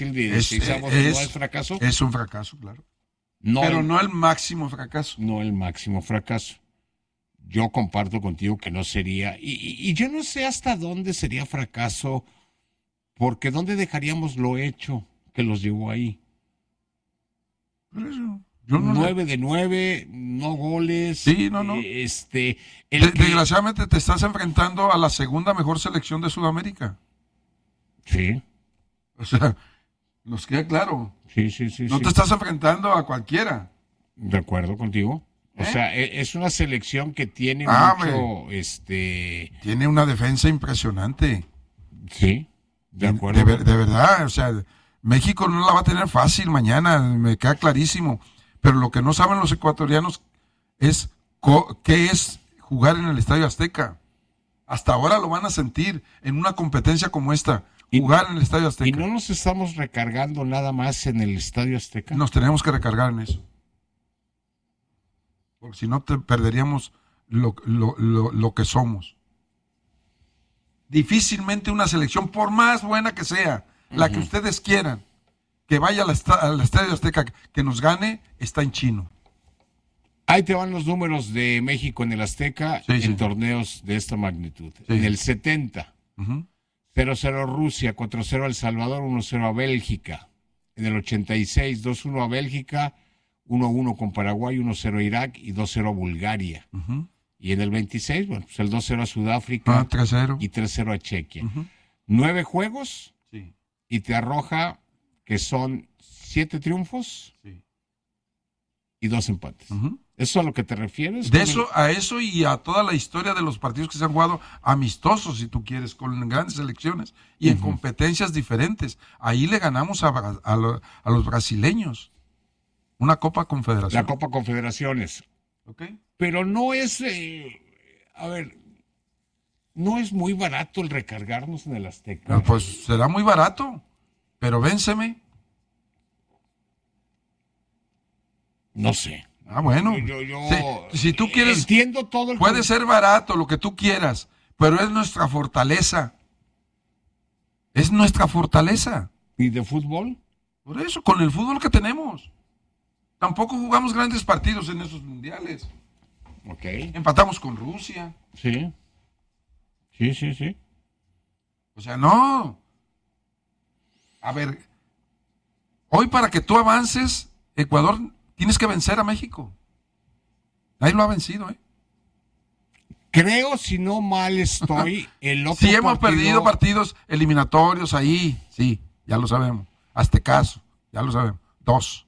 no es fracaso. Es un fracaso, claro. No pero no el máximo fracaso. No el máximo fracaso. Yo comparto contigo que no sería, y yo no sé hasta dónde sería fracaso, porque ¿dónde dejaríamos lo hecho que los llevó ahí? Por eso. 9 de 9, no goles. Sí, no. Desgraciadamente te estás enfrentando a la segunda mejor selección de Sudamérica. Sí. O sea, nos queda claro. Sí. No te estás enfrentando a cualquiera. De acuerdo contigo. O sea, es una selección que tiene mucho, Tiene una defensa impresionante. Sí, de acuerdo. De verdad, o sea, México no la va a tener fácil mañana, me queda clarísimo. Pero lo que no saben los ecuatorianos es qué es jugar en el Estadio Azteca. Hasta ahora lo van a sentir en una competencia como esta, jugar en el Estadio Azteca. ¿Y no nos estamos recargando nada más en el Estadio Azteca? Nos tenemos que recargar en eso. Porque si no, perderíamos lo que somos. Difícilmente una selección, por más buena que sea, la que ustedes quieran, que vaya al Estadio Azteca, que nos gane, está en chino. Ahí te van los números de México en el Azteca en torneos de esta magnitud. Sí. En el 70, 0-0 Rusia, 4-0 El Salvador, 1-0 a Bélgica. En el 86, 2-1 a Bélgica, 1-1 con Paraguay, 1-0 a Irak y 2-0 a Bulgaria. Y en el 26, bueno, pues el 2-0 a Sudáfrica 3-0. Y 3-0 a Chequia. 9 juegos y te arroja que son 7 triunfos y 2 empates. ¿Eso a lo que te refieres? A eso y a toda la historia de los partidos que se han jugado amistosos, si tú quieres, con grandes selecciones y en competencias diferentes. Ahí le ganamos a los brasileños. Una Copa Confederación. La Copa Confederaciones. Okay. Pero no es, no es muy barato el recargarnos en el Azteca. Pues será muy barato, pero vénseme. No sé. Bueno. Si tú quieres, entiendo todo puede ser barato, lo que tú quieras, pero es nuestra fortaleza. Es nuestra fortaleza. ¿Y de fútbol? Por eso, con el fútbol que tenemos. Tampoco jugamos grandes partidos en esos mundiales. Okay. Empatamos con Rusia. Sí. O sea, no. A ver, hoy para que tú avances, Ecuador, tienes que vencer a México. Nadie lo ha vencido, ¿eh? Creo, si no mal estoy, el otro sí hemos perdido partidos eliminatorios ahí, sí, ya lo sabemos. Aztecaso, ya lo sabemos. 2.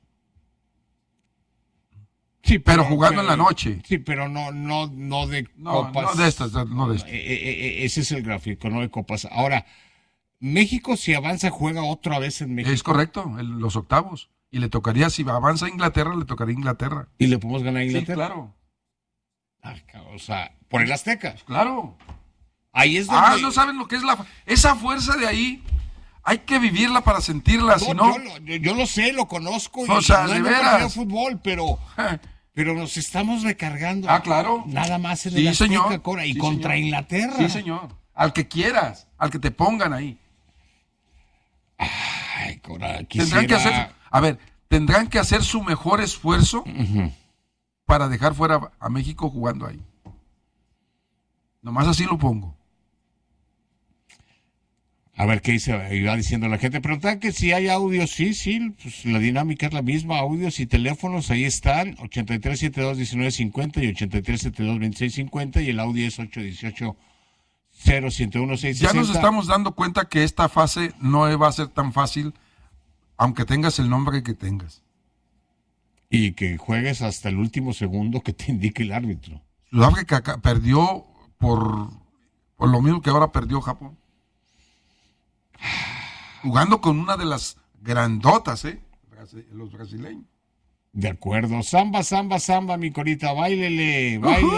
Sí, pero jugando en la noche. Sí, pero no de copas. No de estas. Ese es el gráfico, no de copas. Ahora, México si avanza juega otra vez en México. Es correcto, los octavos. Y le tocaría, si avanza a Inglaterra, le tocaría a Inglaterra. ¿Y le podemos ganar a Inglaterra? Sí, claro. O sea, por el Azteca. Pues claro. Ahí es donde... no saben lo que es esa fuerza de ahí. Hay que vivirla para sentirla, si no... Yo lo sé, lo conozco. O sea, de veras. Fútbol, pero nos estamos recargando. Claro. Nada más en el Azteca, Cora, y contra Inglaterra. Sí, señor. Al que quieras, al que te pongan ahí. Ay, Cora, quisiera... Tendrán que hacer su mejor esfuerzo para dejar fuera a México jugando ahí. Nomás así lo pongo. A ver qué iba diciendo la gente. Preguntan que si hay audio. Sí, pues la dinámica es la misma. Audios y teléfonos ahí están. 8372-1950 y 8372-2650 y el audio es 818-011660. Ya nos estamos dando cuenta que esta fase no va a ser tan fácil, aunque tengas el nombre que tengas. Y que juegues hasta el último segundo que te indique el árbitro. Sudáfrica perdió por lo mismo que ahora perdió Japón. Jugando con una de las grandotas, los brasileños. De acuerdo. Samba, mi Corita. Báilele.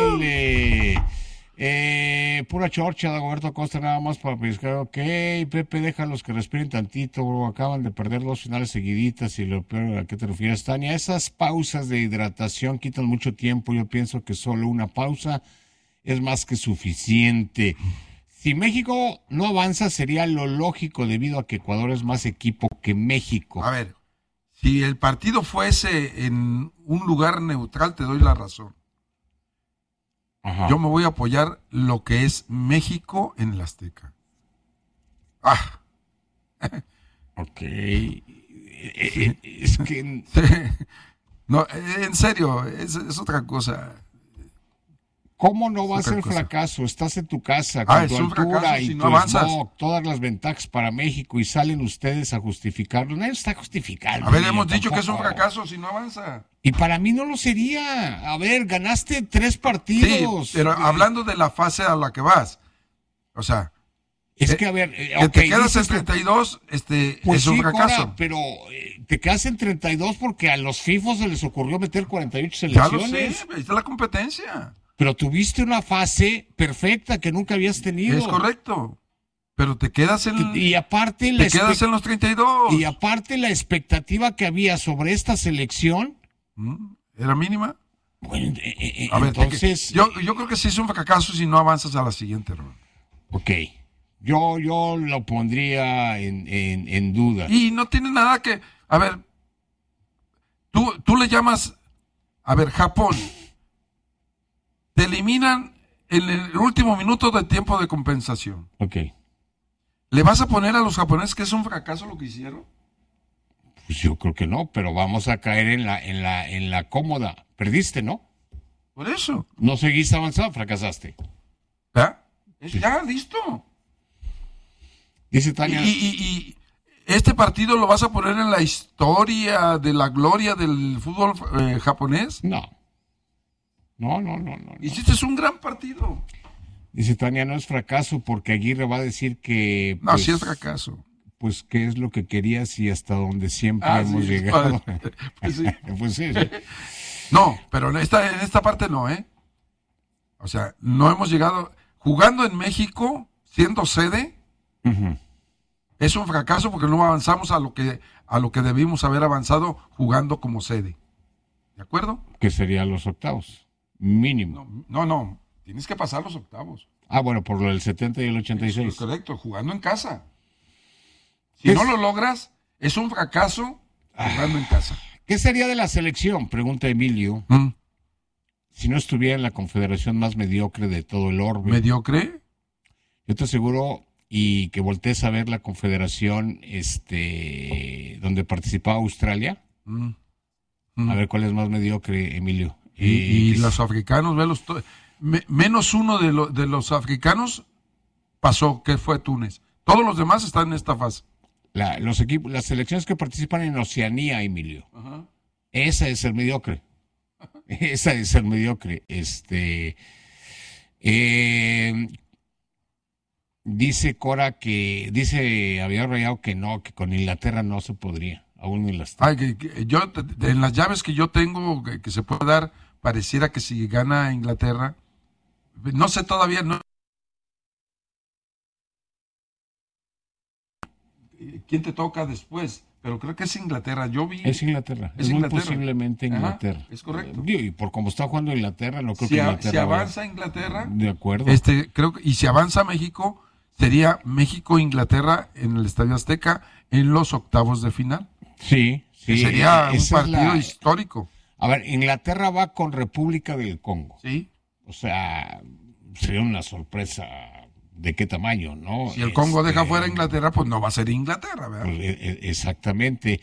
Pura chorcha, Dagoberto Costa, nada más para pescar. Ok, Pepe, déjalos que respiren tantito, bro. Acaban de perder 2 finales seguiditas y lo peor, ¿a qué te refieres, Tania? Esas pausas de hidratación quitan mucho tiempo. Yo pienso que solo una pausa es más que suficiente. Si México no avanza, sería lo lógico debido a que Ecuador es más equipo que México. A ver, si el partido fuese en un lugar neutral, te doy la razón. Ajá. Yo me voy a apoyar lo que es México en el Azteca. Ah. Ok. Es que... No, en serio, es otra cosa. ¿Cómo no va a ser fracaso? Estás en tu casa con tu altura y tu smog, todas las ventajas para México y salen ustedes a justificarlo. Nadie está justificando. A ver, hemos dicho que es un fracaso si no avanza. Y para mí no lo sería. A ver, ganaste 3 partidos. Sí, pero hablando de la fase a la que vas, o sea... Es que, a ver... que te quedas en 32, pues es un sí, fracaso. Cora, pero te quedas en 32 porque a los FIFOs se les ocurrió meter 48 selecciones. Ya lo sé, ahí está la competencia. Pero tuviste una fase perfecta que nunca habías tenido. Es correcto. Pero te quedas en... Y aparte te quedas en los 32. Y aparte la expectativa que había sobre esta selección... ¿Era mínima? Bueno, a ver, entonces... Yo creo que sí es un fracaso si no avanzas a la siguiente ronda. Ok. Yo lo pondría en duda. Y no tiene nada que... A ver, tú le llamas... A ver, Japón... Te eliminan en el último minuto de tiempo de compensación. Ok. ¿Le vas a poner a los japoneses que es un fracaso lo que hicieron? Pues yo creo que no, pero vamos a caer en la cómoda. Perdiste, ¿no? Por eso. No seguiste avanzando, fracasaste. ¿Ya? Ya, listo. Dice Tania. Y este partido lo vas a poner en la historia de la gloria del fútbol japonés. No. No. Hiciste un gran partido. Dice Tania, no es fracaso porque Aguirre va a decir que... No, sí es fracaso. Pues qué es lo que querías y hasta donde siempre hemos llegado. Pues sí. Pues sí. No, pero en esta parte no, ¿eh? O sea, no hemos llegado... Jugando en México, siendo sede, es un fracaso porque no avanzamos a lo que debimos haber avanzado jugando como sede. ¿De acuerdo? Que serían los octavos. Mínimo. No. Tienes que pasar los octavos. Ah, bueno, por lo del 70 y el 86. Es correcto, jugando en casa. Si no lo logras, es un fracaso jugando en casa. ¿Qué sería de la selección? Pregunta Emilio. Si no estuviera en la confederación más mediocre de todo el orbe. ¿Mediocre? Yo te aseguro, y que voltees a ver la confederación donde participaba Australia. A ver cuál es más mediocre, Emilio. Y los africanos, menos uno de los africanos pasó, que fue Túnez. Todos los demás están en esta fase. Las selecciones que participan en Oceanía, Emilio. Ajá. Esa es el mediocre. Esa es el mediocre. Dice Cora dice Javier Rayado que no, que con Inglaterra no se podría. Aún en las... yo en las llaves que yo tengo que se puede dar, pareciera que si gana Inglaterra, no sé todavía, no. ¿Quién te toca después? Pero creo que es Inglaterra. Es Inglaterra. Es muy posiblemente Inglaterra. Ajá, es correcto. Y por cómo está jugando Inglaterra, no creo que Inglaterra... Si avanza Inglaterra... De acuerdo. Y si avanza México, sería México-Inglaterra en el Estadio Azteca en los octavos de final. Sí. Sería un partido histórico. A ver, Inglaterra va con República del Congo. Sí. O sea, sería una sorpresa... ¿De qué tamaño, no? Si el Congo deja fuera a Inglaterra, pues no va a ser Inglaterra, ¿verdad? Pues, exactamente.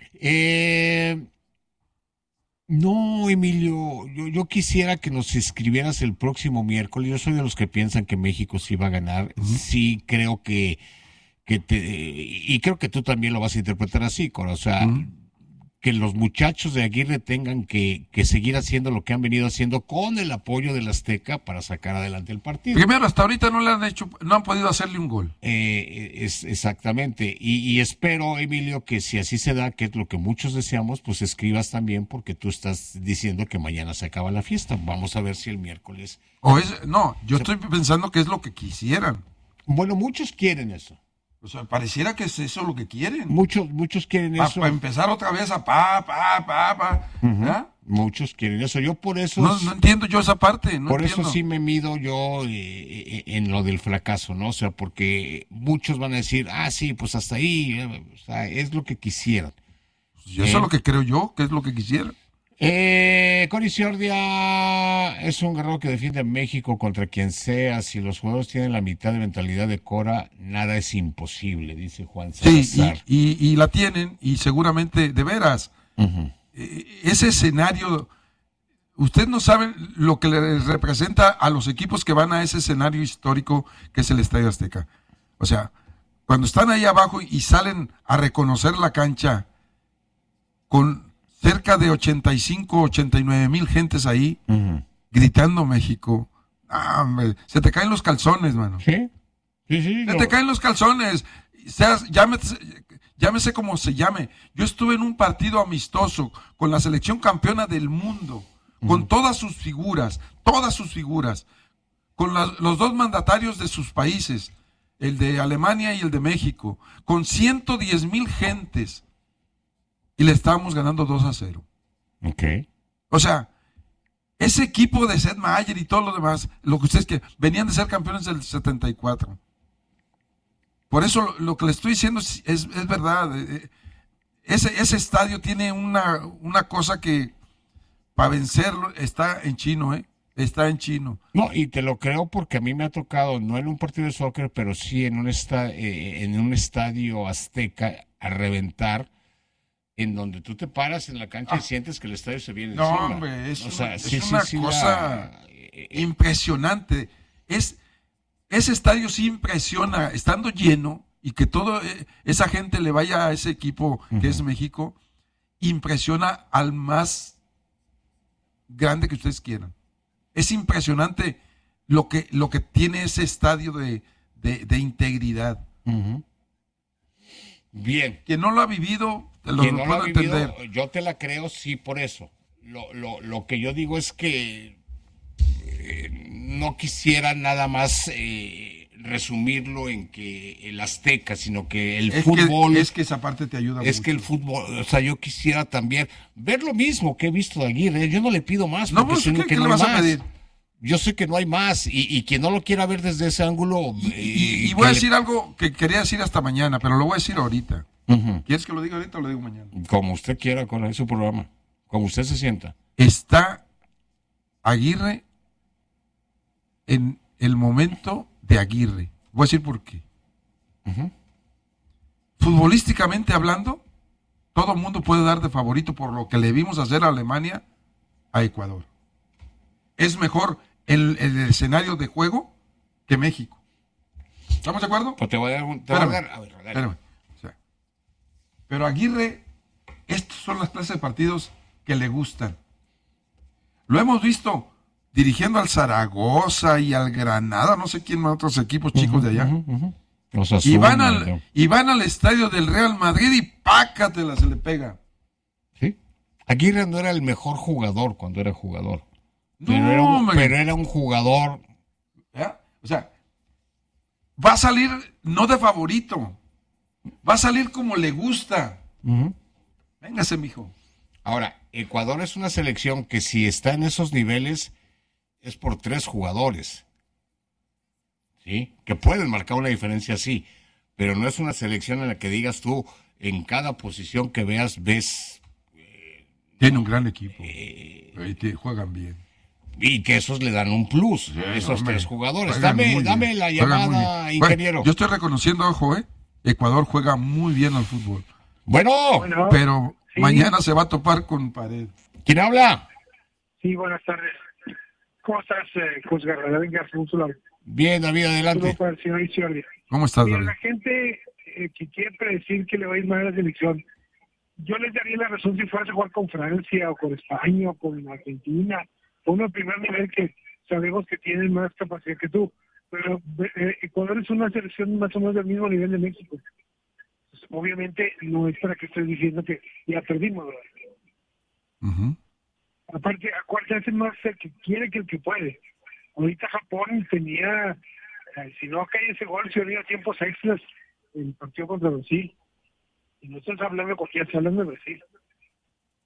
No, Emilio, yo quisiera que nos escribieras el próximo miércoles. Yo soy de los que piensan que México sí va a ganar. Sí creo y creo que tú también lo vas a interpretar así, Cora. O sea, que los muchachos de Aguirre tengan que seguir haciendo lo que han venido haciendo con el apoyo del Azteca para sacar adelante el partido. Primero, hasta ahorita no han podido hacerle un gol. Exactamente. Y espero, Emilio, que si así se da, que es lo que muchos deseamos, pues escribas también, porque tú estás diciendo que mañana se acaba la fiesta. Vamos a ver si el miércoles... Yo estoy pensando que es lo que quisieran. Bueno, muchos quieren eso. O sea, pareciera que es eso lo que quieren. Muchos quieren eso. Para empezar otra vez a Muchos quieren eso. Yo por eso... No entiendo yo esa parte. Por eso sí me mido yo en lo del fracaso, ¿no? O sea, porque muchos van a decir, sí, pues hasta ahí, o sea, es lo que quisieran. Y eso es lo que creo yo, que es lo que quisieran. Cory Ciordia es un guerrero que defiende a México contra quien sea. Si los jugadores tienen la mitad de mentalidad de Cora, nada es imposible, dice Juan Salazar. Sí, y la tienen, y seguramente, de veras, ese escenario, usted no sabe lo que le representa a los equipos que van a ese escenario histórico que es el Estadio Azteca. O sea, cuando están ahí abajo y salen a reconocer la cancha con cerca de 85, 89 mil gentes ahí, gritando México. Hombre, se te caen los calzones, mano. Sí. Se te caen los calzones. Llámese como se llame. Yo estuve en un partido amistoso con la selección campeona del mundo, con todas sus figuras, con los dos mandatarios de sus países, el de Alemania y el de México, con 110 mil gentes. Y le estábamos ganando 2-0. Okay. O sea, ese equipo de Seth Mayer y todo lo demás, lo que ustedes que venían de ser campeones del 74. Por eso lo que le estoy diciendo es verdad. Ese estadio tiene una cosa que para vencerlo está en chino, Está en chino. No, y te lo creo porque a mí me ha tocado, no en un partido de soccer, pero sí en un estadio azteca a reventar, en donde tú te paras en la cancha y sientes que el estadio se viene encima. No, hombre, es una cosa impresionante. Ese estadio sí impresiona, estando lleno, y que toda esa gente le vaya a ese equipo que es México, impresiona al más grande que ustedes quieran. Es impresionante lo que tiene ese estadio de integridad. Bien. Quien no lo ha vivido, lo puedo entender. Yo te la creo, sí, por eso. Lo que yo digo es que no quisiera nada más resumirlo en que el Azteca, sino que el fútbol... Es que esa parte te ayuda mucho. Es que el fútbol, o sea, yo quisiera también ver lo mismo que he visto de Aguirre. Yo no le pido más. No, ¿qué le vas a pedir? Yo sé que no hay más, y quien no lo quiera ver desde ese ángulo... Y voy a decir algo que quería decir hasta mañana, pero lo voy a decir ahorita. ¿Quieres que lo diga ahorita o lo digo mañana? Como usted quiera, con su programa. Como usted se sienta. Está Aguirre en el momento de Aguirre. Voy a decir por qué. Futbolísticamente hablando, todo el mundo puede dar de favorito por lo que le vimos hacer a Alemania a Ecuador. Es mejor el escenario de juego que México. ¿Estamos de acuerdo? Pues te voy a dar a ver, espérame. O sea, pero Aguirre, estos son las clases de partidos que le gustan. Lo hemos visto dirigiendo al Zaragoza y al Granada, no sé quién más, otros equipos chicos de allá. Y van al estadio del Real Madrid y pácatela, se le pega. Sí. Aguirre no era el mejor jugador cuando era jugador. No, pero era un jugador. O sea, va a salir no de favorito, va a salir como le gusta. Véngase, mijo. Ahora, Ecuador es una selección que si está en esos niveles es por 3 jugadores. ¿Sí? Que pueden marcar una diferencia, sí, pero no es una selección en la que digas tú, en cada posición que veas, ves... Tiene un gran equipo. Juegan bien. Y que esos le dan un plus, esos 3 jugadores. Dame la llamada, ingeniero. Yo estoy reconociendo, ojo, Ecuador juega muy bien al fútbol. Bueno. Pero sí, mañana se va a topar con pared. ¿Quién habla? Sí, buenas tardes. ¿Cómo estás, Josgar? David Garzúzula. Bien, David, adelante. Para el señor Ciordia. ¿Cómo estás, David? La gente que quiere predecir que le va a ir mal a la selección, yo les daría la razón si fueras a jugar con Francia o con España o con Argentina, uno de primer nivel que sabemos que tienen más capacidad que tú, pero Ecuador es una selección más o menos del mismo nivel de México. Pues, obviamente no es para que estés diciendo que ya perdimos, ¿verdad? Aparte, acuérdate, es más el que quiere que el que puede. Ahorita Japón tenía, si no cae ese gol, se había tiempos extras en el partido contra Brasil. Y no estás hablando de cualquiera, estás hablando de Brasil.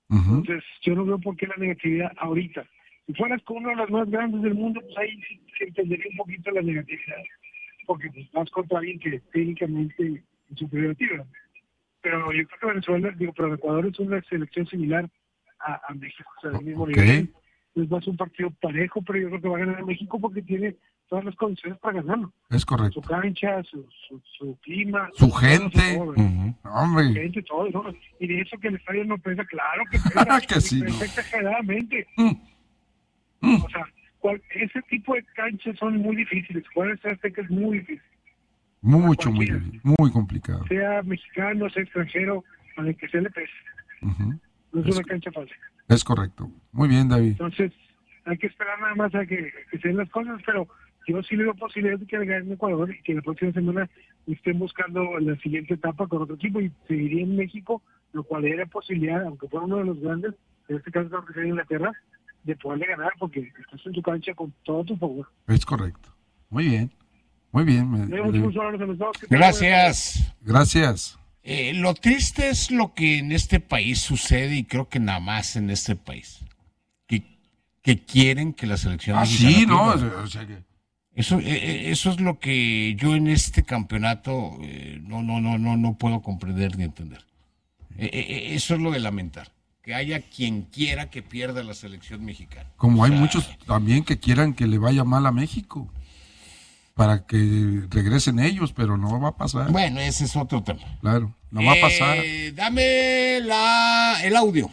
Entonces, yo no veo por qué la negatividad ahorita. Si fueras con uno de los más grandes del mundo, pues ahí sí se entendería un poquito la negatividad, porque pues, vas contra alguien que técnicamente es superior. Pero yo creo que Venezuela, pero Ecuador es una selección similar a México, o sea, del mismo nivel. Es más un partido parejo, pero yo creo que va a ganar México porque tiene todas las condiciones para ganarlo. Es correcto. Su cancha, su clima, su gente, hombre. Su gente, todo, ¿no? Y de eso que el estadio no pesa, claro que pesa, que sí, pesa exageradamente. O sea, ese tipo de canchas son muy difíciles. Jugar en Azteca es muy difícil. Muy difícil, muy complicado. Sea mexicano, sea extranjero, para el que se le pese. No es una cancha fácil. Es correcto. Muy bien, David. Entonces, hay que esperar nada más a que se den las cosas, pero yo sí le doy posibilidades de que gane Ecuador y que la próxima semana estén buscando la siguiente etapa con otro equipo y seguiría en México, lo cual era posibilidad, aunque fuera uno de los grandes, en este caso creo que sería Inglaterra, de poderle ganar porque estás en tu cancha con todo tu favor. Es correcto. Muy bien. Muy bien. Gracias. Gracias. Lo triste es lo que en este país sucede, y creo que nada más en este país, que quieren que la selección sí, ¿no? O sea que... Eso es lo que yo en este campeonato no puedo comprender ni entender. Eso es lo de lamentar, que haya quien quiera que pierda la selección mexicana. Como hay muchos también que quieran que le vaya mal a México, para que regresen ellos, pero no va a pasar. Bueno, ese es otro tema. Claro, no va a pasar. Dame el audio.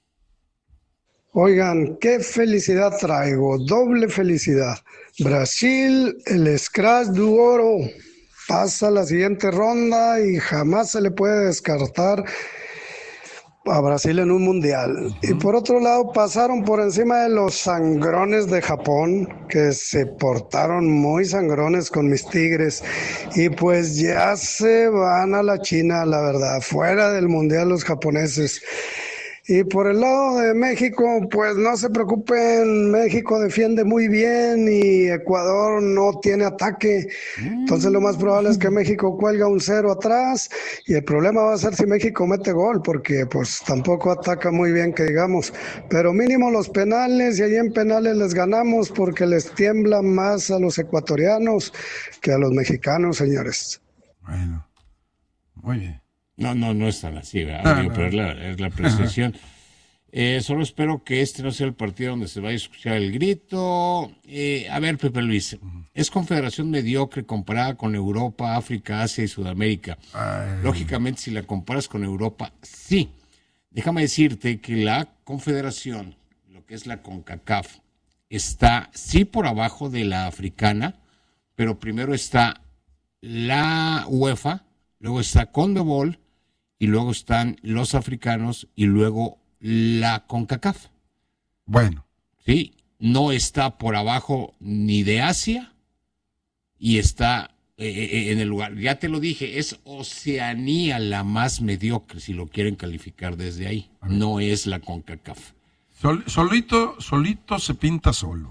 Oigan, qué felicidad traigo, doble felicidad. Brasil, el Scratch du Oro, pasa a la siguiente ronda y jamás se le puede descartar a Brasil en un mundial. Y por otro lado, pasaron por encima de los sangrones de Japón, que se portaron muy sangrones con mis Tigres, y pues ya se van a la China, la verdad, fuera del mundial los japoneses. Y por el lado de México, pues no se preocupen, México defiende muy bien y Ecuador no tiene ataque. Entonces lo más probable es que México cuelga un 0 atrás y el problema va a ser si México mete gol, porque pues tampoco ataca muy bien que digamos. Pero mínimo los penales, y ahí en penales les ganamos porque les tiembla más a los ecuatorianos que a los mexicanos, señores. Bueno, muy bien. No es tan así, ¿verdad? Pero es la apreciación. Solo espero que este no sea el partido donde se vaya a escuchar el grito. A ver, Pepe Luis, es confederación mediocre comparada con Europa, África, Asia y Sudamérica. Lógicamente, si la comparas con Europa, sí. Déjame decirte que la confederación, lo que es la CONCACAF, está sí por abajo de la africana, pero primero está la UEFA, luego está CONMEBOL, y luego están los africanos y luego la CONCACAF. Bueno. Sí, no está por abajo ni de Asia y está en el lugar, ya te lo dije, es Oceanía la más mediocre, si lo quieren calificar desde ahí. No es la CONCACAF. Solito se pinta solo.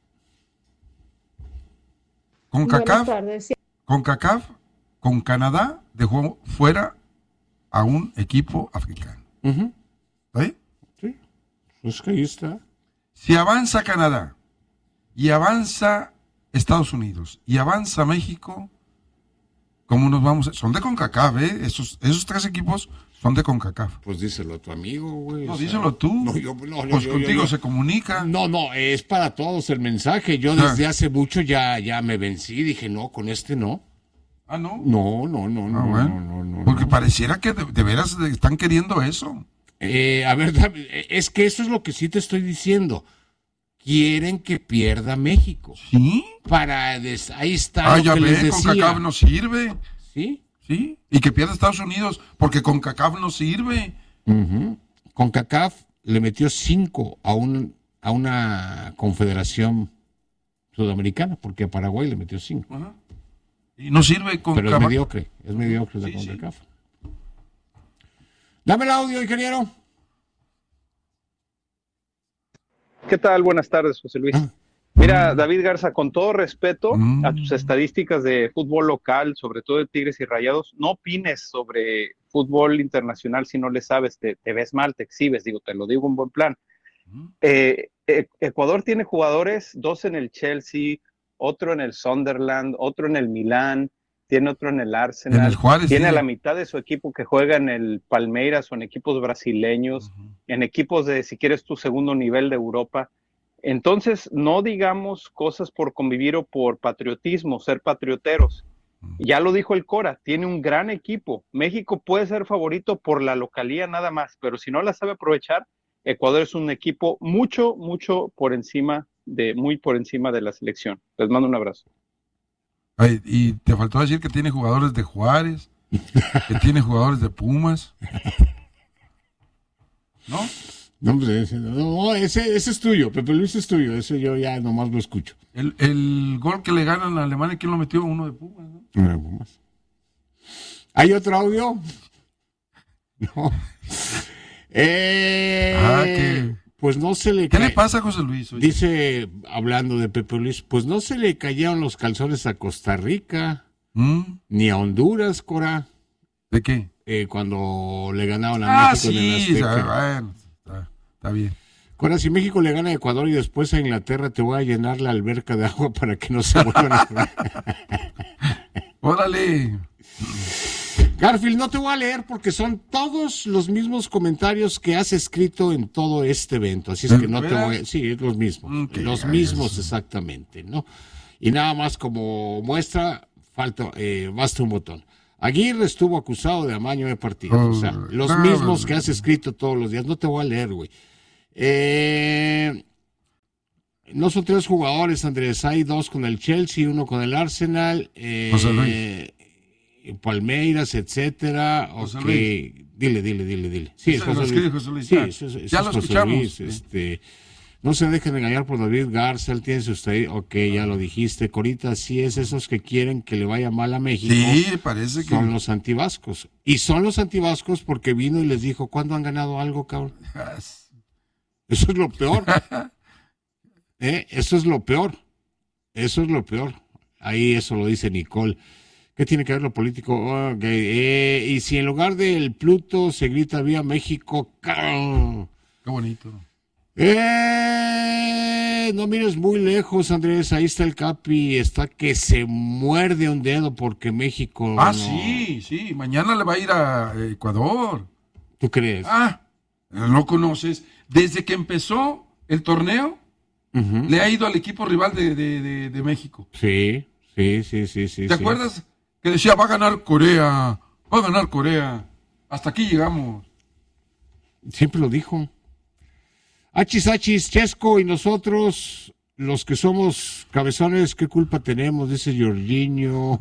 CONCACAF con Canadá dejó fuera a un equipo africano. ¿Sí? Sí, pues que ahí está. Si avanza Canadá y avanza Estados Unidos y avanza México, ¿cómo nos vamos? Son de CONCACAF, ¿eh? Esos tres equipos son de CONCACAF. Pues díselo a tu amigo, güey. No, díselo tú. Pues contigo se comunica. No, es para todos el mensaje. Yo desde hace mucho ya me vencí. Dije, no, con este no. Ah, ¿no? No. No. Porque pareciera que de veras están queriendo eso. A ver, es que eso es lo que sí te estoy diciendo. Quieren que pierda México. ¿Sí? Ahí está lo ya que les decía. CONCACAF no sirve. ¿Sí? Sí. Y que pierda Estados Unidos, porque CONCACAF no sirve. CONCACAF le metió 5 a una confederación sudamericana, porque a Paraguay le metió 5. Ajá. Y no sirve CONCACAF. Pero es mediocre la CONCACAF. Sí. Dame el audio, ingeniero. ¿Qué tal? Buenas tardes, José Luis. Mira, David Garza, con todo respeto a tus estadísticas de fútbol local, sobre todo de Tigres y Rayados, no opines sobre fútbol internacional, si no le sabes, te ves mal, te exhibes, te lo digo en buen plan. Ecuador tiene jugadores, 2 en el Chelsea, otro en el Sunderland, otro en el Milán, tiene otro en el Arsenal, en el Juárez, tiene sí. a la mitad de su equipo que juega en el Palmeiras o en equipos brasileños, en equipos de, si quieres, tu segundo nivel de Europa. Entonces, no digamos cosas por convivir o por patriotismo, ser patrioteros. Ya lo dijo el Cora, tiene un gran equipo. México puede ser favorito por la localía nada más, pero si no la sabe aprovechar, Ecuador es un equipo muy por encima de la selección. Les mando un abrazo. Ay, y te faltó decir que tiene jugadores de Juárez, que tiene jugadores de Pumas. ¿No? No, ese es tuyo, Pepe Luis es tuyo, ese yo ya nomás lo escucho. El gol que le ganan a Alemania, ¿quién lo metió? Uno de Pumas, ¿no? Uno de Pumas. ¿Hay otro audio? No. Pues no se le ¿Qué le pasa a José Luis? Oye? Dice, hablando de Pepe Luis, pues no se le cayeron los calzones a Costa Rica, ni a Honduras, Cora. ¿De qué? Cuando le ganaron a México en el Azteca. Bueno, está bien. Cora, si México le gana a Ecuador y después a Inglaterra, te voy a llenar la alberca de agua para que no se vuelvan a... ¡Órale! Garfield, no te voy a leer porque son todos los mismos comentarios que has escrito en todo este evento, así es que no te voy a... Sí, es los mismos, los mismos exactamente, ¿no? Y nada más como muestra, basta un botón. Aguirre estuvo acusado de amaño de partido, o sea, los mismos que has escrito todos los días, no te voy a leer, güey. No son 3 jugadores, Andrés, hay 2 con el Chelsea, 1 con el Arsenal, Palmeiras, etcétera. Okay. Dile. Sí, es José Luis. Sí, ya lo escuchamos. Luis, no se dejen engañar por David Garza, él tiene usted. Ok, ya lo dijiste. Corita, sí es esos que quieren que le vaya mal a México. Sí, parece que... Son los antivascos. Y son los antivascos porque vino y les dijo, ¿cuándo han ganado algo, cabrón? Eso es lo peor. Eso es lo peor. Ahí eso lo dice Nicole. ¿Qué tiene que ver lo político? Okay. Y si en lugar del Pluto se grita Viva México, ¡carón! Qué bonito. No mires muy lejos, Andrés. Ahí está el Capi. Está que se muerde un dedo porque México... Sí. Mañana le va a ir a Ecuador. ¿Tú crees? No conoces. Desde que empezó el torneo, le ha ido al equipo rival de México. Sí. ¿Te acuerdas? Que decía, va a ganar Corea. Hasta aquí llegamos. Siempre lo dijo. Achis, Chesco y nosotros, los que somos cabezones, ¿qué culpa tenemos? Dice Jorginho.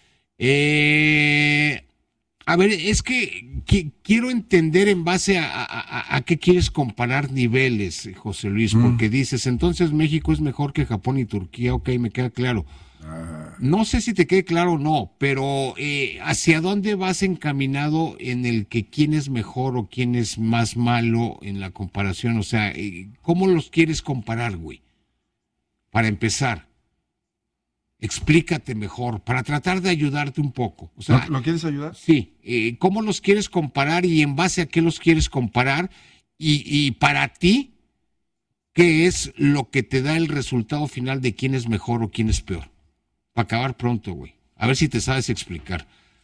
A ver, es que quiero entender en base a qué quieres comparar niveles, José Luis, porque dices, entonces México es mejor que Japón y Turquía. Ok, me queda claro. No sé si te quede claro o no, pero ¿hacia dónde vas encaminado en el que quién es mejor o quién es más malo en la comparación? O sea, ¿cómo los quieres comparar, güey? Para empezar, explícate mejor, para tratar de ayudarte un poco. O sea, ¿Lo quieres ayudar? Sí. ¿Cómo los quieres comparar y en base a qué los quieres comparar? Y para ti, ¿qué es lo que te da el resultado final de quién es mejor o quién es peor? Para acabar pronto, güey. A ver si te sabes explicar.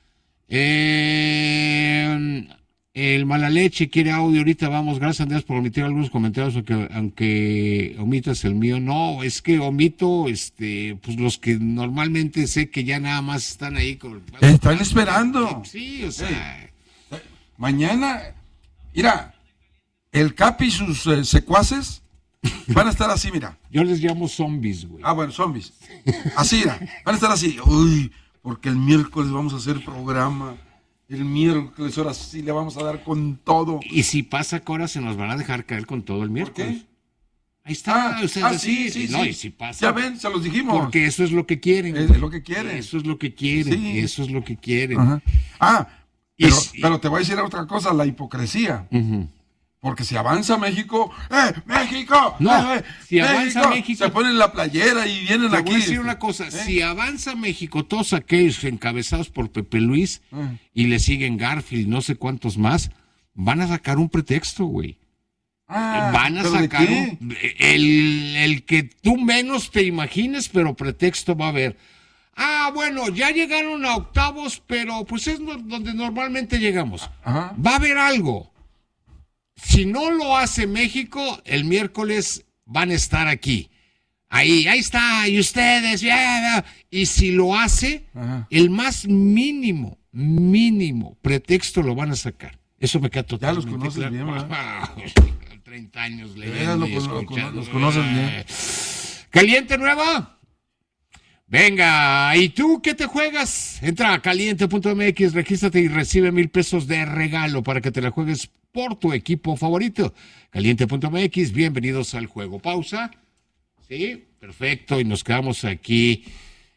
El mala leche quiere audio. Ahorita vamos. Gracias, Andrés, por omitir algunos comentarios, aunque omitas el mío. No, es que omito pues los que normalmente sé que ya nada más están ahí. Están esperando. Sí, o sea. Mañana, mira, el Capi y sus secuaces van a estar así, mira. Yo les llamo zombies, güey. Bueno, zombies. Así, mira. Van a estar así. Uy, porque el miércoles vamos a hacer programa. El miércoles, ahora sí le vamos a dar con todo. Y si pasa que ahora se nos van a dejar caer con todo el miércoles. ¿Por qué? Ahí está. Sí. No, y si pasa. Ya ven, se los dijimos. Porque eso es lo que quieren. Es lo que quieren. Eso es lo que quieren. Sí. Eso es lo que quieren. Ajá. Pero te voy a decir otra cosa, la hipocresía. Porque si avanza México, ¡México! No, si avanza México, se ponen la playera y vienen te aquí. Voy a decir una cosa, si avanza México, todos aquellos encabezados por Pepe Luis y le siguen Garfield, no sé cuántos más, van a sacar un pretexto, güey. Van a sacar el que tú menos te imagines, pero pretexto va a haber. Bueno, ya llegaron a octavos, pero pues es donde normalmente llegamos. Va a haber algo. Si no lo hace México, el miércoles van a estar aquí. Ahí está, y ustedes, y si lo hace, el más mínimo pretexto lo van a sacar. Eso me queda totalmente claro. Ya los conoces bien, ¿verdad? 30 años leyendo y escuchando. Los conoces bien. ¿Caliente nueva? Venga, ¿y tú qué te juegas? Entra a caliente.mx, regístrate y recibe $1,000 de regalo para que te la juegues por tu equipo favorito. Caliente.mx, bienvenidos al juego. Pausa. Sí, perfecto, y nos quedamos aquí.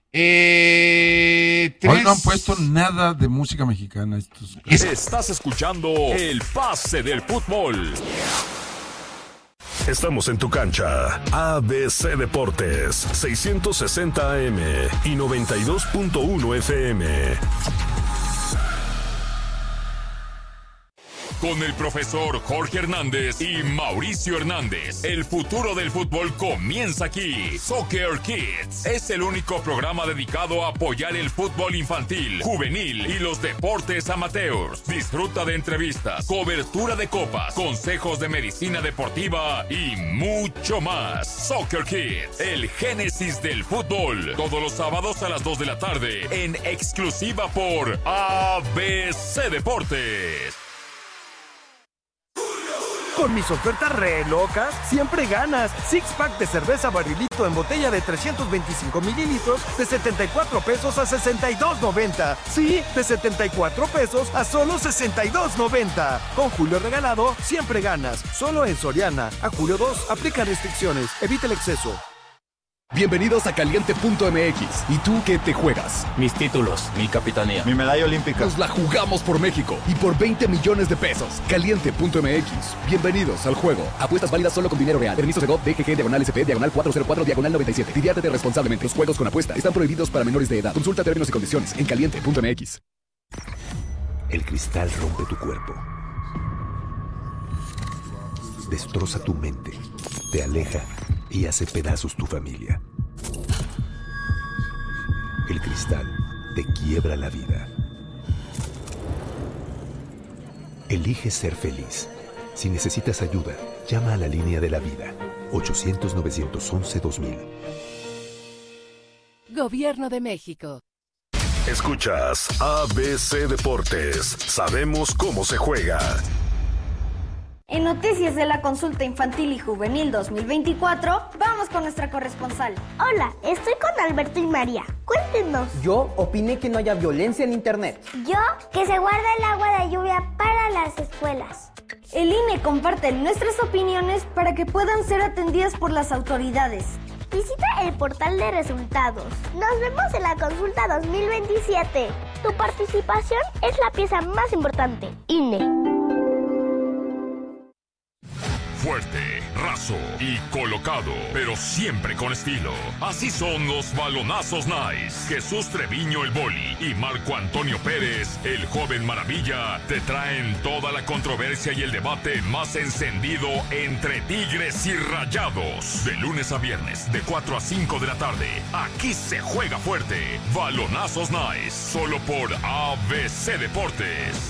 Hoy no han puesto nada de música mexicana. Estás escuchando El Pase del Fútbol. Estamos en tu cancha. ABC Deportes, 660 AM y 92.1 FM. Con el profesor Jorge Hernández y Mauricio Hernández, el futuro del fútbol comienza aquí. Soccer Kids es el único programa dedicado a apoyar el fútbol infantil, juvenil y los deportes amateurs. Disfruta de entrevistas, cobertura de copas, consejos de medicina deportiva y mucho más. Soccer Kids, el génesis del fútbol. Todos los sábados a las 2 de la tarde en exclusiva por ABC Deportes. Con mis ofertas re locas, siempre ganas. Six pack de cerveza Barrilito en botella de 325 mililitros de $74 a $62.90. Sí, de $74 a solo $62.90. Con Julio regalado, siempre ganas. Solo en Soriana. A julio 2, aplica restricciones. Evita el exceso. Bienvenidos a Caliente.mx. ¿Y tú qué te juegas? Mis títulos, mi capitanía, mi medalla olímpica. Nos la jugamos por México y por 20 millones de pesos. Caliente.mx. Bienvenidos al juego. Apuestas válidas solo con dinero real. Permiso Segov, DGG, /SP, /404, /97. Diviértete responsablemente. Los juegos con apuesta están prohibidos para menores de edad. Consulta términos y condiciones en Caliente.mx. El cristal rompe tu cuerpo. Destroza tu mente. Te aleja y hace pedazos tu familia. El cristal te quiebra la vida. Elige ser feliz. Si necesitas ayuda, llama a la línea de la vida. 800-911-2000. Gobierno de México. Escuchas ABC Deportes. Sabemos cómo se juega. En Noticias de la Consulta Infantil y Juvenil 2024, vamos con nuestra corresponsal. Hola, estoy con Alberto y María. Cuéntenos. Yo opiné que no haya violencia en internet. Yo, que se guarde el agua de lluvia para las escuelas. El INE comparte nuestras opiniones para que puedan ser atendidas por las autoridades. Visita el portal de resultados. Nos vemos en la consulta 2027. Tu participación es la pieza más importante. INE. Fuerte, raso y colocado, pero siempre con estilo. Así son los balonazos Nice. Jesús Treviño el Boli y Marco Antonio Pérez, el joven maravilla, te traen toda la controversia y el debate más encendido entre Tigres y Rayados. De lunes a viernes, de 4 a 5 de la tarde. Aquí se juega fuerte. Balonazos Nice, solo por ABC Deportes.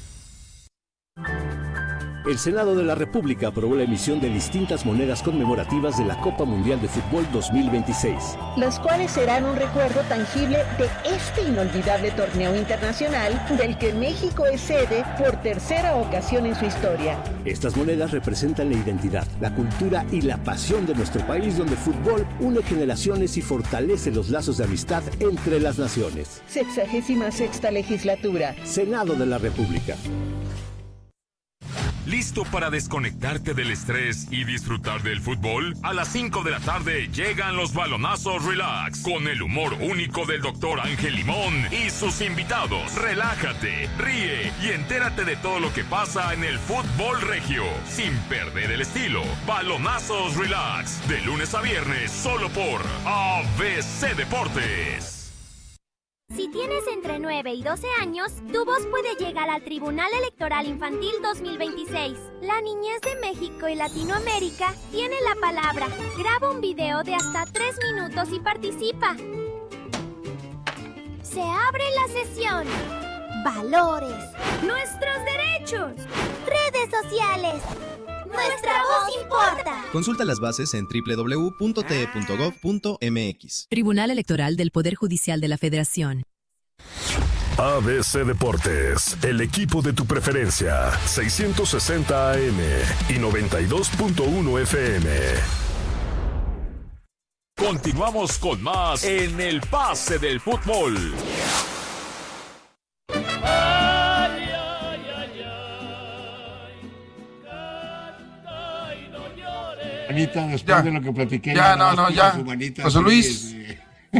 El Senado de la República aprobó la emisión de distintas monedas conmemorativas de la Copa Mundial de Fútbol 2026. Los cuales serán un recuerdo tangible de este inolvidable torneo internacional del que México es sede por tercera ocasión en su historia. Estas monedas representan la identidad, la cultura y la pasión de nuestro país, donde el fútbol une generaciones y fortalece los lazos de amistad entre las naciones. 66ª legislatura. Senado de la República. ¿Listo para desconectarte del estrés y disfrutar del fútbol? A las 5 de la tarde llegan los balonazos relax con el humor único del Dr. Ángel Limón y sus invitados. Relájate, ríe y entérate de todo lo que pasa en el fútbol regio sin perder el estilo. Balonazos relax de lunes a viernes solo por ABC Deportes. Si tienes entre 9 y 12 años, tu voz puede llegar al Tribunal Electoral Infantil 2026. La niñez de México y Latinoamérica tiene la palabra. Graba un video de hasta 3 minutos y participa. Se abre la sesión. Valores. Nuestros derechos. Redes sociales. Nuestra voz importa. Consulta las bases en www.te.gov.mx. Tribunal Electoral del Poder Judicial de la Federación. ABC Deportes, el equipo de tu preferencia. 660 AM y 92.1 FM. Continuamos con más en el Pase del Fútbol. Manita, después de lo que platiqué. Ya. José Luis. Sí.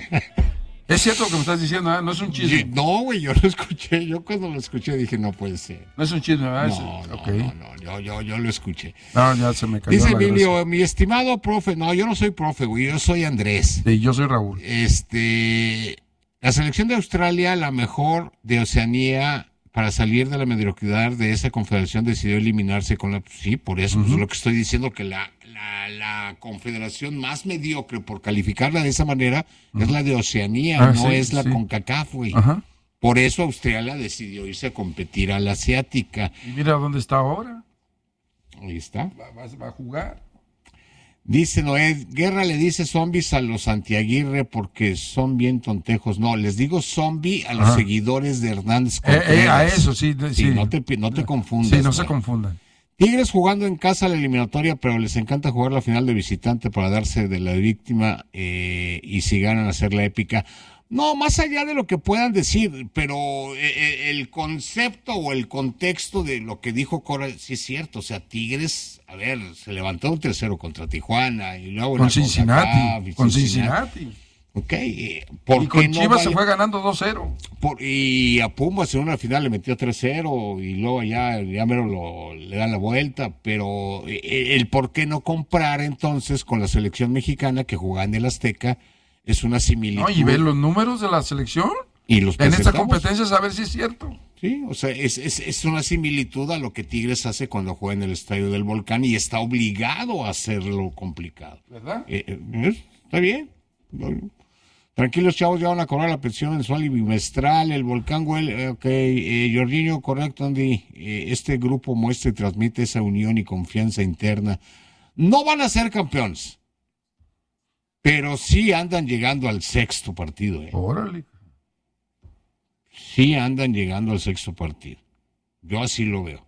Es cierto lo que me estás diciendo, ¿eh? No es un chisme. No, güey, yo lo escuché. Yo cuando lo escuché dije, no puede ser. No es un chisme, ¿verdad? No, yo lo escuché. No, ya se me cayó. Dice Emilio, mi estimado profe. No, yo no soy profe, güey, yo soy Andrés. Sí, yo soy Raúl. La selección de Australia, la mejor de Oceanía, para salir de la mediocridad de esa confederación, decidió eliminarse con la... Sí, por eso, pues, lo que estoy diciendo, que la confederación más mediocre por calificarla de esa manera es la de Oceanía, no es la CONCACAF, güey. Por eso Australia decidió irse a competir a la asiática. Y mira dónde está ahora. Ahí está. Va a jugar. Dice Noé, Guerra le dice zombies a los Antiaguirre porque son bien tontejos. No, les digo zombie a los seguidores de Hernández Contreras. A eso, sí. No te confundas. Sí, no se confundan. Tigres jugando en casa la eliminatoria, pero les encanta jugar la final de visitante para darse de la víctima y si ganan hacer la épica. No, más allá de lo que puedan decir, pero el concepto o el contexto de lo que dijo Cora, sí es cierto. O sea, Tigres, a ver, se levantó un 3-0 contra Tijuana y luego con Cincinnati. Con Cincinnati. Ok. Y con Chivas se fue ganando 2-0. Y a Pumas en una final le metió 3-0 y luego ya mero le dan la vuelta. Pero el por qué no comprar entonces con la selección mexicana que jugaba en el Azteca es una similitud. No, y ver los números de la selección y los en esta competencia, a ver si es cierto. Sí, o sea, es una similitud a lo que Tigres hace cuando juega en el Estadio del Volcán y está obligado a hacerlo complicado. ¿Verdad? Está bien. Tranquilos, chavos, ya van a cobrar la pensión mensual y bimestral. El Volcán, Jorginho, correcto, Andy. Este grupo muestra y transmite esa unión y confianza interna. No van a ser campeones, pero sí andan llegando al sexto partido. Órale. Sí andan llegando al sexto partido. Yo así lo veo.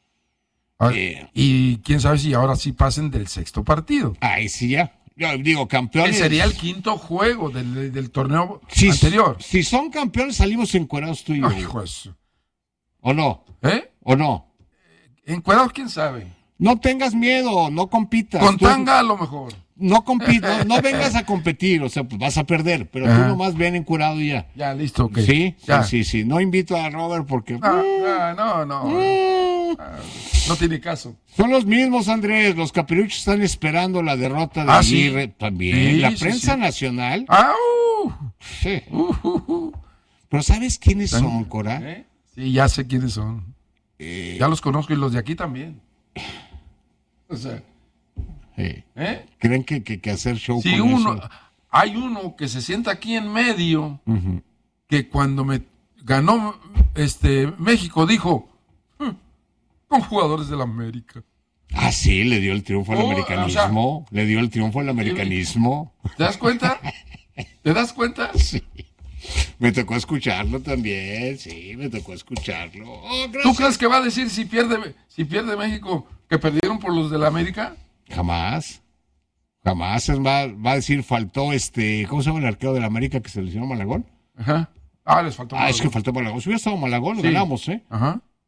Y quién sabe si ahora sí pasen del sexto partido. Ahí sí ya. Yo digo, campeones. Sería el quinto juego del torneo anterior. Si son campeones, salimos encuerados tú y yo. ¿O no? ¿O no? Encuerados, quién sabe. No tengas miedo, no compitas. Con tanga a lo mejor. No compitas, no vengas a competir, o sea, pues vas a perder, pero tú nomás ven encurado y ya. Ya, listo, ok. Sí. No invito a Robert porque... No. No tiene caso. Son los mismos, Andrés. Los capiruchos están esperando la derrota de Aguirre. ¿Sí? También. Sí, la prensa nacional. Sí. Pero ¿sabes quiénes son, Cora? Sí, ya sé quiénes son. Ya los conozco y los de aquí también. O sea... ¿Creen que hacer show sí, con eso? Hay uno que se sienta aquí en medio, que cuando me ganó México dijo, con jugadores del América. Ah, sí, le dio el triunfo al americanismo. Le dio el triunfo al americanismo. ¿Te das cuenta? ¿Te das cuenta? Sí. Me tocó escucharlo también. Sí, me tocó escucharlo. ¿Tú crees que va a decir si pierde México que perdieron por los del América? Jamás. Va a decir, faltó ¿cómo se llama el arquero de la América que se lesionó Malagón? Ajá. Les faltó Malagón. Es que faltó Malagón. Si hubiera estado Malagón, lo ganamos, Ajá.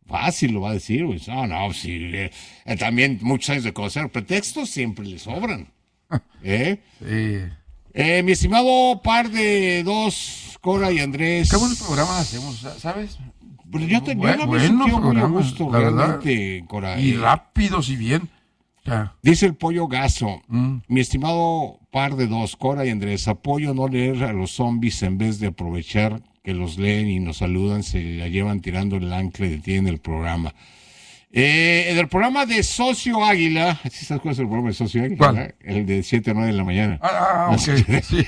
Fácil lo va a decir, güey. No, sí. También muchos años de conocer. Pretextos siempre le sobran. Sí. Mi estimado par de dos, Cora y Andrés. Qué buenos programas hacemos, ¿sabes? Pero yo me sentí muy a gusto, la realmente, verdad. Cora. Y rápidos y bien. Ya. Dice el Pollo Gaso, mi estimado par de dos, Cora y Andrés, apoyo no leer a los zombies en vez de aprovechar que los leen y nos saludan, se la llevan tirando el ancla y detienen el programa. En el programa de Socio Águila, ¿sí sabes cuál es el programa de Socio Águila? ¿Cuál? El de 7 a 9 de la mañana. Ok. Sí.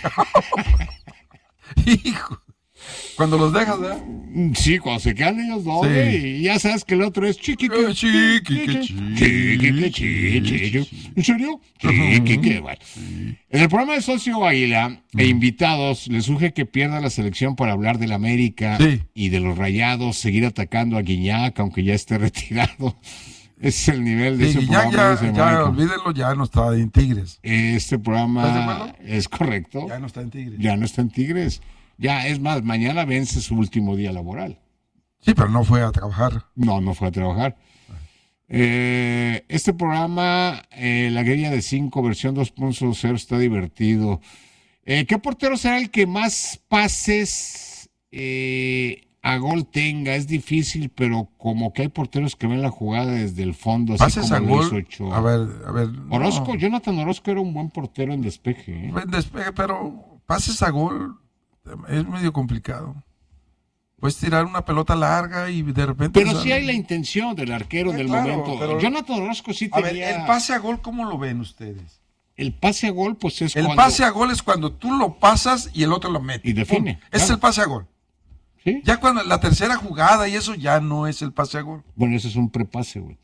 Hijo. Cuando los dejas, ¿verdad? Sí, cuando se quedan ellos dos, y ya sabes que el otro es chiquique. ¿En serio? Bueno. En el programa de Socio Águila e invitados, les surge que pierda la selección para hablar del América y de los Rayados, seguir atacando a Guiñac, aunque ya esté retirado. Ese es el nivel de ese programa. Ya, olvídenlo, ya no está en Tigres. Este programa es correcto. Ya no está en Tigres. Ya no está en Tigres. Ya, es más, mañana vence su último día laboral. Sí, pero no fue a trabajar. No fue a trabajar. Este programa, la guerrilla de 5, versión 2.0, está divertido. ¿Qué portero será el que más pases a gol tenga? Es difícil, pero como que hay porteros que ven la jugada desde el fondo. Así ¿Pases como a gol? A ver. Orozco, Jonathan Orozco era un buen portero en despeje. En despeje, pero pases a gol es medio complicado. Puedes tirar una pelota larga y de repente... Pero sí hay la intención del arquero en el momento. Pero Jonathan Orozco sí tenía... A ver, el pase a gol, ¿cómo lo ven ustedes? El pase a gol, pues es cuando... El pase a gol es cuando tú lo pasas y el otro lo mete. Y define. Ese es el pase a gol. ¿Sí? Ya cuando la tercera jugada y eso ya no es el pase a gol. Bueno, eso es un prepase, güey.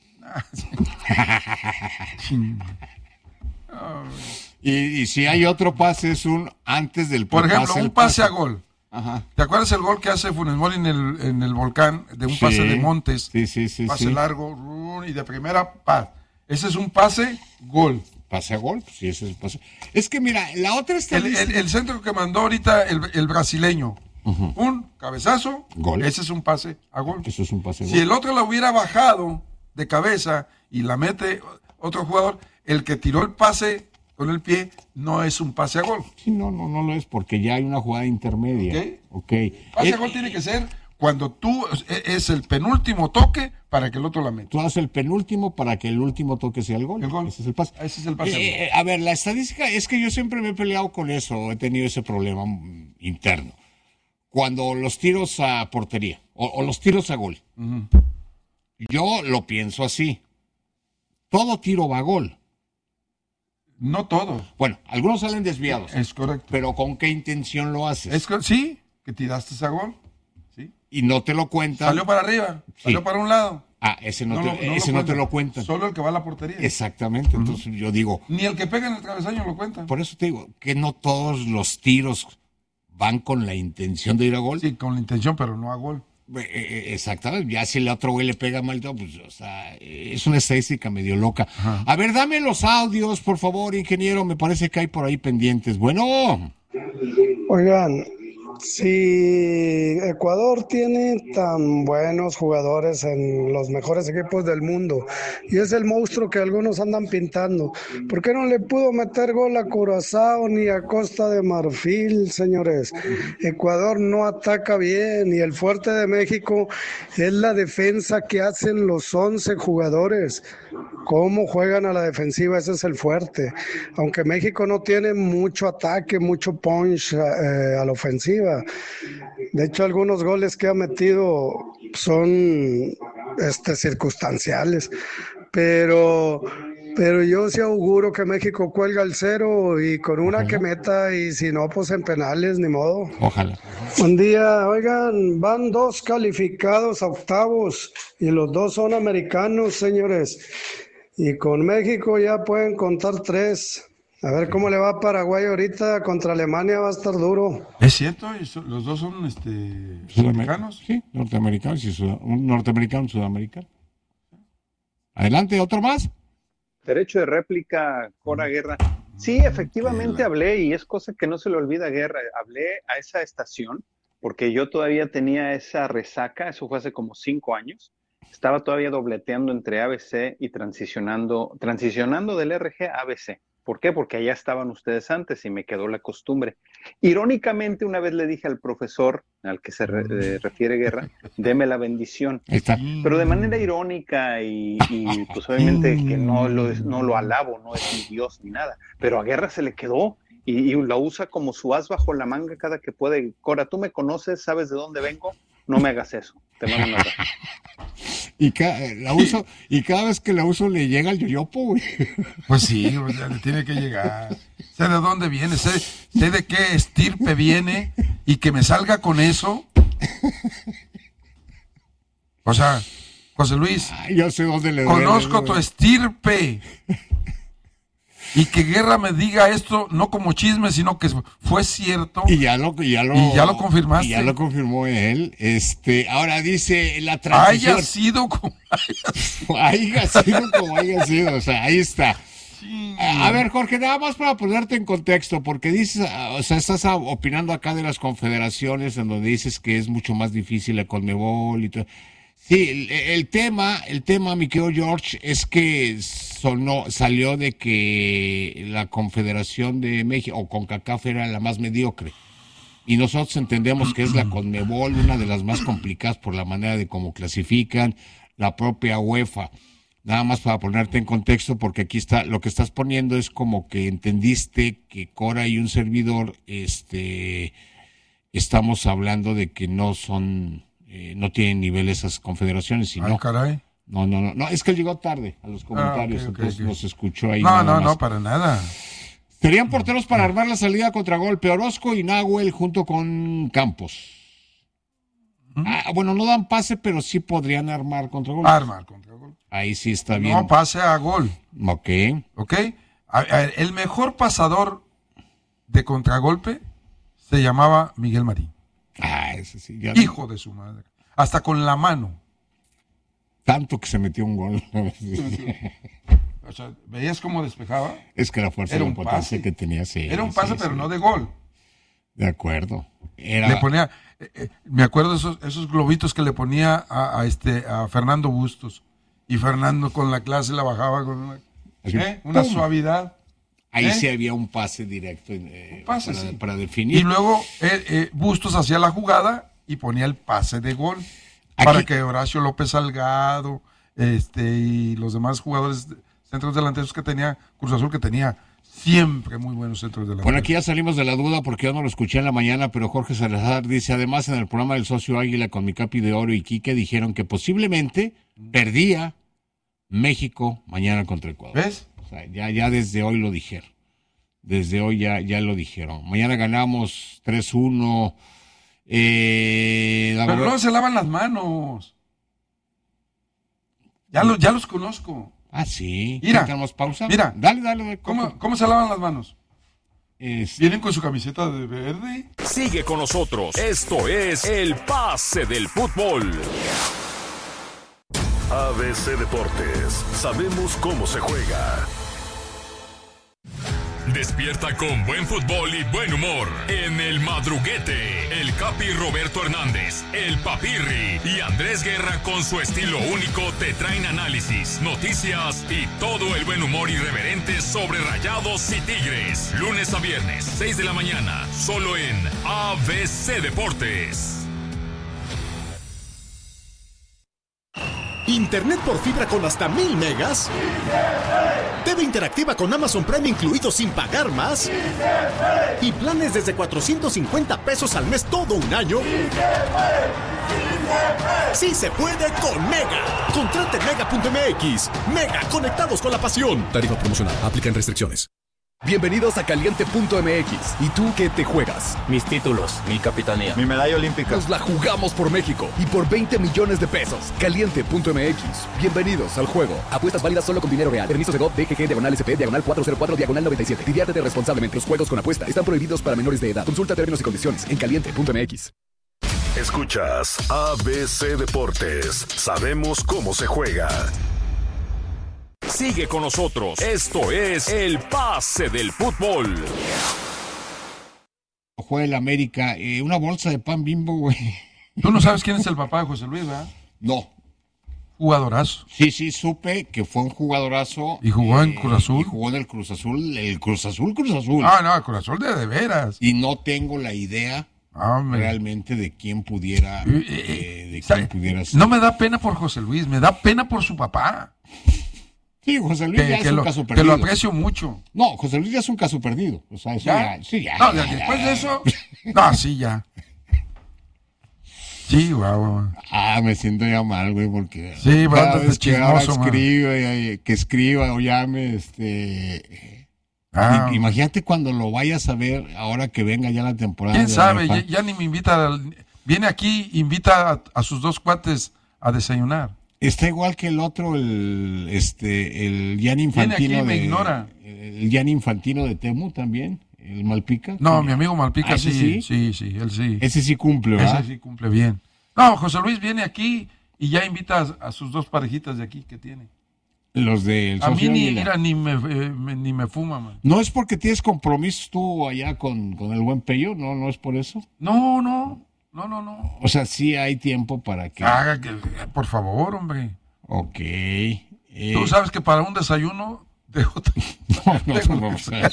Y si hay otro pase, es un antes del prepase. Por ejemplo, un pase a gol. Ajá. ¿Te acuerdas el gol que hace Funes Mori en el Volcán? De un pase de Montes. Sí. Pase largo y de primera, ese es un pase, gol. ¿Pase a gol? Sí, ese es el pase. Es que mira, la otra está... El centro que mandó ahorita el brasileño. Un cabezazo, gol. Ese es un pase a gol. Eso es un pase a gol. Si el otro la hubiera bajado de cabeza y la mete otro jugador, el que tiró el pase con el pie no es un pase a gol. Sí, no lo es porque ya hay una jugada intermedia. Okay. Pase a gol tiene que ser cuando tú es el penúltimo toque para que el otro la meta. Tú haces el penúltimo para que el último toque sea el gol. Ese es el pase. Ese es el pase. A ver, la estadística es que yo siempre me he peleado con eso, he tenido ese problema interno. Cuando los tiros a portería o los tiros a gol. Yo lo pienso así. Todo tiro va a gol. No todos. Bueno, algunos salen desviados. Es correcto. Pero ¿con qué intención lo haces? Sí, que tiraste a gol. Sí. Y no te lo cuentan. Salió para arriba, salió para un lado. Ese no te lo cuentan. Solo el que va a la portería. Exactamente. Entonces yo digo... Ni el que pega en el travesaño lo cuenta. Por eso te digo que no todos los tiros van con la intención de ir a gol. Sí, con la intención, pero no a gol. Exactamente, ya si el otro güey le pega mal, pues, o sea, es una estadística medio loca. Ajá. A ver, dame los audios, por favor, ingeniero, me parece que hay por ahí pendientes. Bueno. Oigan, si Ecuador tiene tan buenos jugadores en los mejores equipos del mundo y es el monstruo que algunos andan pintando, ¿por qué no le pudo meter gol a Curazao ni a Costa de Marfil, señores? Ecuador no ataca bien y el fuerte de México es la defensa que hacen los 11 jugadores. Cómo juegan a la defensiva, ese es el fuerte. Aunque México no tiene mucho ataque, mucho punch a la ofensiva. De hecho, algunos goles que ha metido son circunstanciales. Pero yo sí auguro que México cuelga el 0 y con una que meta, y si no, pues en penales, ni modo. Ojalá. Buen día, oigan, van 2 calificados a octavos y los 2 son americanos, señores. Y con México ya pueden contar 3. A ver cómo le va a Paraguay ahorita, contra Alemania va a estar duro. Es cierto, los 2 son sudamericanos. Sí, norteamericanos y un norteamericano y sudamericano. Adelante, ¿otro más? Derecho de réplica, Cora Guerra. Sí, efectivamente hablé, y es cosa que no se le olvida a Guerra, hablé a esa estación, porque yo todavía tenía esa resaca, eso fue hace como 5 años, Estaba todavía dobleteando entre ABC y transicionando del RG a ABC. ¿Por qué? Porque allá estaban ustedes antes y me quedó la costumbre. Irónicamente, una vez le dije al profesor, al que se refiere Guerra, deme la bendición. Pero de manera irónica y pues obviamente que no lo alabo, no es mi Dios ni nada. Pero a Guerra se le quedó y lo usa como su as bajo la manga cada que puede. Cora, tú me conoces, sabes de dónde vengo, no me hagas eso. Te mando un abrazo. Y cada vez que la uso le llega el yoyopo, güey. Pues sí, o sea, le tiene que llegar. Sé de dónde viene, sé de qué estirpe viene y que me salga con eso. O sea, José Luis, yo sé dónde le conozco tu estirpe. Y que Guerra me diga esto, no como chisme, sino que fue cierto. Y ya lo confirmaste. Y ya lo confirmó él. Ahora dice la transición. Haya sido como haya sido. O sea, ahí está. Sí. A ver, Jorge, nada más para ponerte en contexto, porque dices, o sea, estás opinando acá de las confederaciones, en donde dices que es mucho más difícil la CONMEBOL y todo. Sí, el tema, mi querido George, es que salió de que la Confederación de México, o CONCACAF, era la más mediocre. Y nosotros entendemos que es la CONMEBOL, una de las más complicadas por la manera de cómo clasifican, la propia UEFA. Nada más para ponerte en contexto, porque aquí está, lo que estás poniendo es como que entendiste que Cora y un servidor, estamos hablando de que no son... no tienen nivel esas confederaciones, sino... Ah, caray. No, es que él llegó tarde a los comentarios, entonces nos escuchó ahí. No, para nada. Serían porteros para armar la salida contragolpe, Orozco y Nahuel junto con Campos. Bueno, no dan pase, pero sí podrían armar contragolpe. Ahí sí está bien. No pase a gol. Ok. El mejor pasador de contragolpe se llamaba Miguel Marín. Ese sí. Hijo de su madre. Hasta con la mano. Tanto que se metió un gol. O sea, ¿veías cómo despejaba? Es que la fuerza de potencia que tenía, sí. Era un pase, pero no de gol. De acuerdo. Le ponía, me acuerdo de esos globitos que le ponía a Fernando Bustos. Y Fernando con la clase la bajaba con una suavidad. Ahí sí había un pase directo para definir. Y luego Bustos hacía la jugada y ponía el pase de gol. Para que Horacio López Salgado y los demás jugadores centros delanteros que tenía Cruz Azul, que tenía siempre muy buenos centros delanteros. Bueno, aquí ya salimos de la duda porque yo no lo escuché en la mañana, pero Jorge Salazar dice, además en el programa del Socio Águila con mi Capi de Oro y Quique dijeron que posiblemente perdía México mañana contra Ecuador. ¿Ves? O sea, ya desde hoy lo dijeron. Desde hoy ya lo dijeron. Mañana ganamos 3-1. Pero no se lavan las manos. Ya los conozco. Ah, sí. Mira, ¿tenemos pausa? Mira. Dale. ¿Cómo se lavan las manos? ¿Vienen con su camiseta de verde? Sigue con nosotros. Esto es El Pase del Fútbol. ABC Deportes. Sabemos cómo se juega. Despierta con buen fútbol y buen humor en El Madruguete. El Capi Roberto Hernández, el Papirri y Andrés Guerra con su estilo único te traen análisis, noticias y todo el buen humor irreverente sobre Rayados y Tigres. Lunes a viernes, 6 de la mañana, solo en ABC Deportes. Internet por fibra con hasta 1000 megas. TV interactiva con Amazon Prime incluido sin pagar más. Y planes desde 450 pesos al mes todo un año. Sí se puede con Mega. Contrate Mega.mx. Mega, conectados con la pasión. Tarifa promocional. Aplican restricciones. Bienvenidos a Caliente.mx. ¿Y tú qué te juegas? Mis títulos, mi capitanía, mi medalla olímpica. Nos la jugamos por México y por 20 millones de pesos. Caliente.mx. Bienvenidos al juego. Apuestas válidas solo con dinero real. Permiso Segov, DGG, /SP, /404, /97. Diviértete responsablemente. Los juegos con apuesta están prohibidos para menores de edad. Consulta términos y condiciones en Caliente.mx. Escuchas ABC Deportes. Sabemos cómo se juega. Sigue con nosotros. Esto es El Pase del Fútbol. Juega el América. Una bolsa de pan Bimbo, güey. Tú no sabes quién es el papá de José Luis, ¿verdad? No. jugadorazo. Sí, supe que fue un jugadorazo. ¿Y jugó en Cruz Azul? Y jugó en el Cruz Azul. El Cruz Azul. Ah, no, el Cruz Azul de veras. Y no tengo la idea realmente de quién pudiera... No me da pena por José Luis, me da pena por su papá. Sí, José Luis ya es un caso perdido. Que lo aprecio mucho. No, José Luis ya es un caso perdido. O sea, eso ¿Ya? ya. No, después de eso... No, sí, ya. Sí, guau. Me siento ya mal, güey, porque sí, cada vez que ahora escribe, que escriba o llame, imagínate cuando lo vayas a ver ahora que venga ya la temporada. ¿Quién sabe? Ya ni me invita, viene aquí, invita a sus 2 cuates a desayunar. Está igual que el otro, el Gianni Infantino. Me ignora. El Gianni Infantino de Temu también. ¿El Malpica? No, mi amigo Malpica sí, él sí. Ese sí cumple, ¿verdad? Ese sí cumple bien. No, José Luis viene aquí y ya invita a sus 2 parejitas de aquí que tiene. Los del A mí ni me fuma, man. ¿No es porque tienes compromisos tú allá con el buen Pello? ¿No es por eso? No. O sea, sí hay tiempo para que... Haga que, por favor, hombre. Ok. Tú sabes que para un desayuno... No.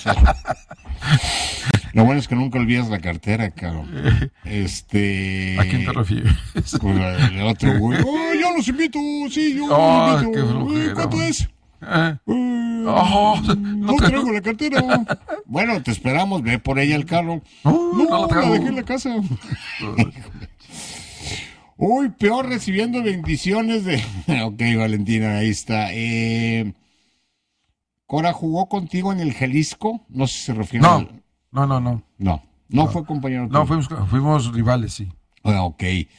Lo bueno es que nunca olvidas la cartera, cabrón. ¿A quién te refieres? Pues el otro güey. Yo los invito, sí, yo los invito. ¿Cuánto es? No traigo la cartera. Bueno, te esperamos, ve por ella el carro. No la dejé en la casa. Uy, peor recibiendo bendiciones de... Ok, Valentina, ahí está. Cora, ¿jugó contigo en el Jalisco? No sé si se refiere No, No fue compañero. No, fuimos rivales, sí. Ok.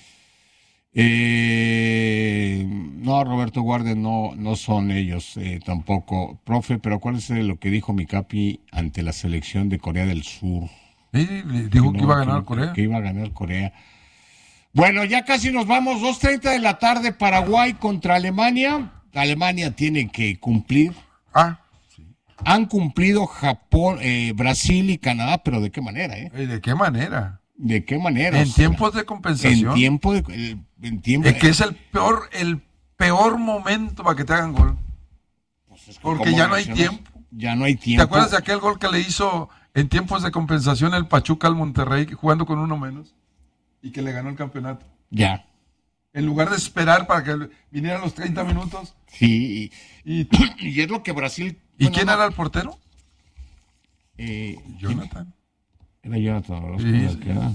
No, Roberto Guarde, no son ellos tampoco. Profe, pero acuérdese de lo que dijo mi capi ante la selección de Corea del Sur. Dijo que iba a ganar Corea. Que iba a ganar Corea. Bueno, ya casi nos vamos. 2:30 de la tarde, Paraguay contra Alemania. Alemania tiene que cumplir. Han cumplido Japón, Brasil y Canadá, pero ¿de qué manera? ¿De qué manera? ¿De qué manera? En tiempos de compensación. En tiempo es que es el peor momento para que te hagan gol. Pues porque ya no hay tiempo. Ya no hay tiempo. ¿Te acuerdas de aquel gol que le hizo en tiempos de compensación el Pachuca al Monterrey, jugando con uno menos? Y que le ganó el campeonato. Ya. En lugar de esperar para que vinieran los 30 minutos. Sí. Y es lo que Brasil... ¿Y quién era el portero? Jonathan. Era Jonathan.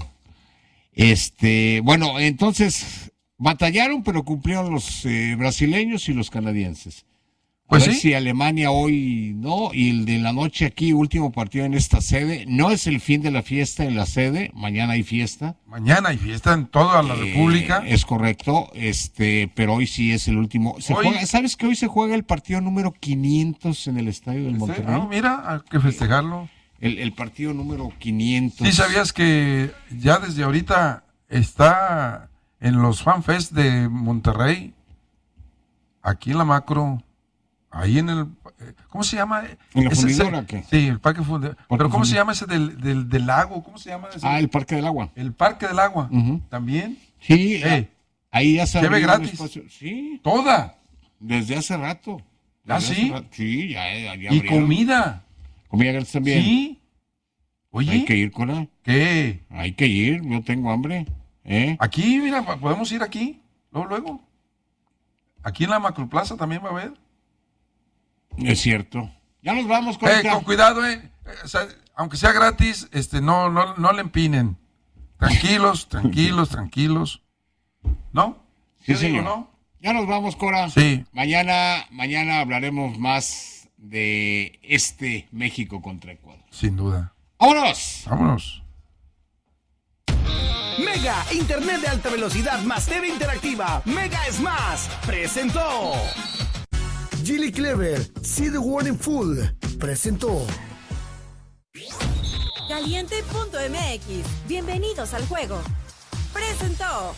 Sí. Bueno, entonces batallaron, pero cumplieron los brasileños y los canadienses. Pues ver sí. Si Alemania hoy no, y el de la noche aquí, último partido en esta sede. No es el fin de la fiesta en la sede, mañana hay fiesta. Mañana hay fiesta en toda la República. Es correcto, pero hoy sí es el último. ¿Sabes que hoy se juega el partido número 500 en el estadio del Monterrey? Mira, hay que festejarlo. El partido número 500. ¿Sí sabías que ya desde ahorita está en los FanFest de Monterrey, aquí en la Macro, ahí en el... ¿Cómo se llama? ¿En la fundidora qué? Sí, el Parque Fundidora. ¿Pero cómo se llama ese del lago? ¿Cómo se llama ese? El Parque del Agua. El Parque del Agua. ¿También? Sí, ahí ya se ¿Lleve gratis? Sí. ¿Toda? Desde hace rato. Sí? Sí, ya ¿Y comida? ¿Comida gratis también? Sí. Oye. Hay que ir, Cora. ¿Qué? Hay que ir, yo tengo hambre. Aquí, mira, podemos ir aquí, luego. Aquí en la Macroplaza también va a haber. Es cierto. Ya nos vamos, Cora. Con cuidado, o sea, aunque sea gratis, no le empinen. Tranquilos. ¿No? Sí, señor. ¿No? Ya nos vamos, Cora. Sí. Mañana hablaremos más de México contra Ecuador. Sin duda. ¡Vámonos! Mega, internet de alta velocidad más TV interactiva. Mega es más. Presentó. Gilly Clever, See the World in Full. Presentó. Caliente.mx. Bienvenidos al juego. Presentó.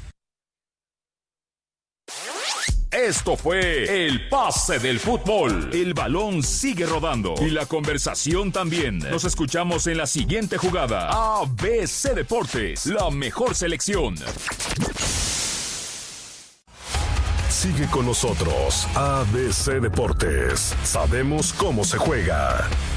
Esto fue el pase del fútbol. El balón sigue rodando y la conversación también. Nos escuchamos en la siguiente jugada. ABC Deportes, la mejor selección. Sigue con nosotros, ABC Deportes. Sabemos cómo se juega.